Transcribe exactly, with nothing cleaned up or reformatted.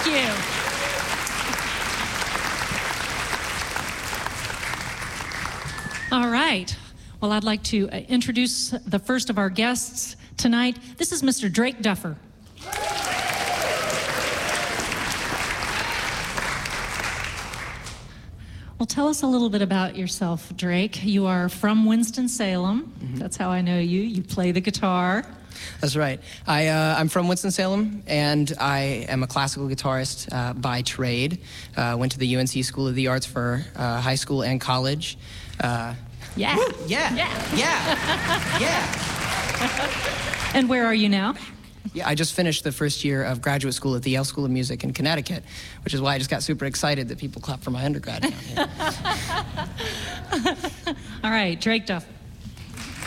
Thank you. All right. Well, I'd like to uh, introduce the first of our guests tonight. This is Mister Drake Duffer. Well, tell us a little bit about yourself, Drake. You are from Winston-Salem. Mm-hmm. That's how I know you. You play the guitar. That's right. I, uh, I'm from Winston-Salem, and I am a classical guitarist uh, by trade. Uh, went to the U N C School of the Arts for uh, high school and college. Uh, yeah. Woo, yeah. Yeah. Yeah. Yeah. And where are you now? Yeah, I just finished the first year of graduate school at the Yale School of Music in Connecticut, which is why I just got super excited that people clap for my undergrad down here. All right, Drake Duff.